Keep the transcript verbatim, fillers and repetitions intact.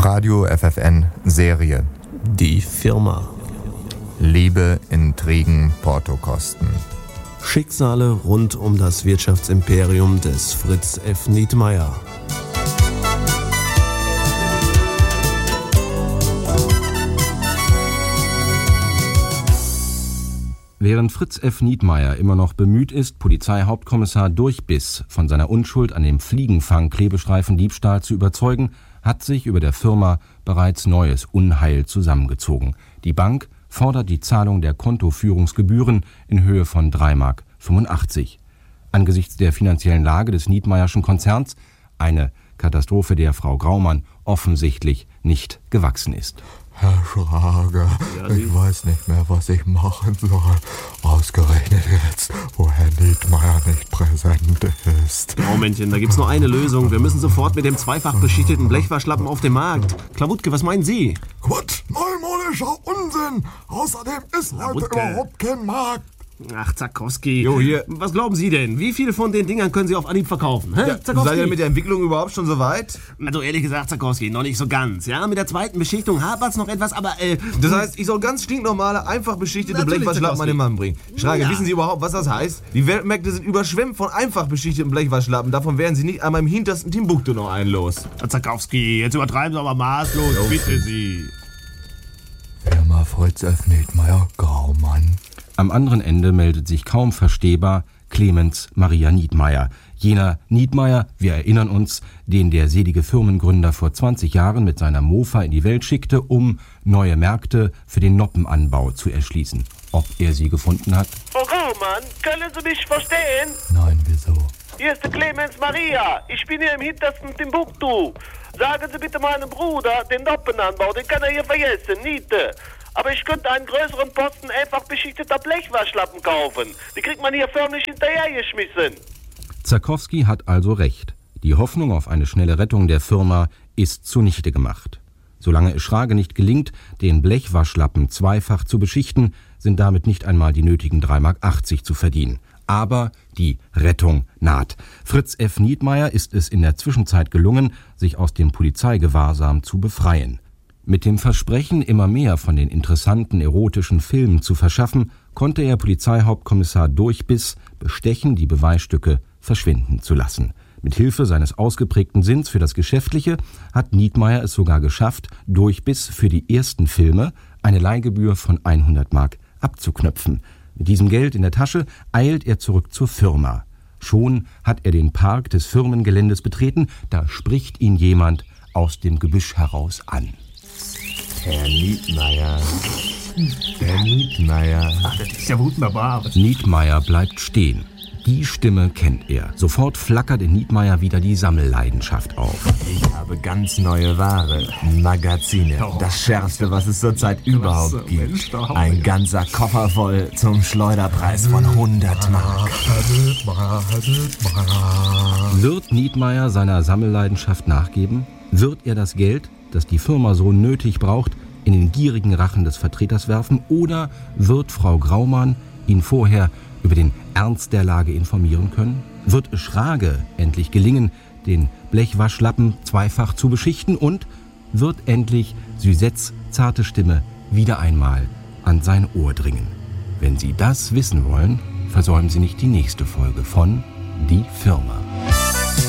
Radio F F N Serie. Die Firma. Liebe, Intrigen, Portokosten. Schicksale rund um das Wirtschaftsimperium des Fritz F. Nietmeyer. Während Fritz F. Nietmeyer immer noch bemüht ist, Polizeihauptkommissar Durchbiss von seiner Unschuld an dem Fliegenfang-Klebestreifen-Diebstahl zu überzeugen, hat sich über der Firma bereits neues Unheil zusammengezogen. Die Bank fordert die Zahlung der Kontoführungsgebühren in Höhe von drei Mark fünfundachtzig. Angesichts der finanziellen Lage des Nietmeyerschen Konzerns eine Katastrophe, der Frau Graumann offensichtlich nicht gewachsen ist. Herr Schrage, ja, ich weiß nicht mehr, was ich machen soll. Ausgerechnet jetzt, wo Herr Nietmeyer nicht präsent ist. Momentchen, da gibt's nur eine Lösung. Wir müssen sofort mit dem zweifach beschichteten Blechwaschlappen auf den Markt. Klawutke, was meinen Sie? Quatsch, neumodischer Unsinn. Außerdem ist heute überhaupt kein Markt. Ach, Zakowski. Jo, hier. Was glauben Sie denn? Wie viele von den Dingern können Sie auf Anhieb verkaufen? Hä? Ja, seid ihr mit der Entwicklung überhaupt schon so weit? Also ehrlich gesagt, Zakowski, noch nicht so ganz. Ja, mit der zweiten Beschichtung hapert's noch etwas, aber äh... Das heißt, ich soll ganz stinknormale, einfach beschichtete Natürlich, Blechwaschlappen an den Mann bringen. Schrage, Ja. wissen Sie überhaupt, was das heißt? Die Weltmärkte sind überschwemmt von einfach beschichteten Blechwaschlappen. Davon werden Sie nicht einmal im hintersten Timbuktu noch einen los. Zakowski, jetzt übertreiben Sie aber maßlos, Jo. bitte Sie. Firma Fritz F. Nietmeyer, Graumann. Am anderen Ende meldet sich kaum verstehbar Clemens Maria Nietmeyer. Jener Nietmeyer, wir erinnern uns, den der selige Firmengründer vor zwanzig Jahren mit seiner Mofa in die Welt schickte, um neue Märkte für den Noppenanbau zu erschließen. Ob er sie gefunden hat? Frau Graumann, können Sie mich verstehen? Nein, wieso? Hier ist der Clemens Maria. Ich bin hier im hintersten Timbuktu. Sagen Sie bitte meinem Bruder, den Noppenanbau, den kann er hier vergessen, Niete. Aber ich könnte einen größeren Posten einfach beschichteter Blechwaschlappen kaufen. Die kriegt man hier förmlich hinterhergeschmissen. Zakowski hat also recht. Die Hoffnung auf eine schnelle Rettung der Firma ist zunichte gemacht. Solange es Schrage nicht gelingt, den Blechwaschlappen zweifach zu beschichten, sind damit nicht einmal die nötigen drei Mark achtzig zu verdienen. Aber die Rettung naht. Fritz F. Nietmeyer ist es in der Zwischenzeit gelungen, sich aus dem Polizeigewahrsam zu befreien. Mit dem Versprechen, immer mehr von den interessanten erotischen Filmen zu verschaffen, konnte er Polizeihauptkommissar Durchbiss bestechen, die Beweisstücke verschwinden zu lassen. Mit Hilfe seines ausgeprägten Sinns für das Geschäftliche hat Nietmeyer es sogar geschafft, Durchbiss für die ersten Filme eine Leihgebühr von hundert Mark abzuknöpfen. Mit diesem Geld in der Tasche eilt er zurück zur Firma. Schon hat er den Park des Firmengeländes betreten, da spricht ihn jemand aus dem Gebüsch heraus an. Herr Nietmeyer. Herr Nietmeyer. Ach, das ist ja wunderbar. Nietmeyer bleibt stehen. Die Stimme kennt er. Sofort flackert in Nietmeyer wieder die Sammelleidenschaft auf. Ich habe ganz neue Ware. Magazine. Das Schärfste, was es zurzeit überhaupt gibt. Ein ganzer Koffer voll zum Schleuderpreis von hundert Mark. Wird Nietmeyer seiner Sammelleidenschaft nachgeben? Wird er das Geld, das die Firma so nötig braucht, in den gierigen Rachen des Vertreters werfen? Oder wird Frau Graumann ihn vorher über den Ernst der Lage informieren können? Wird es Schrage endlich gelingen, den Blechwaschlappen zweifach zu beschichten? Und wird endlich Susettes zarte Stimme wieder einmal an sein Ohr dringen? Wenn Sie das wissen wollen, versäumen Sie nicht die nächste Folge von Die Firma.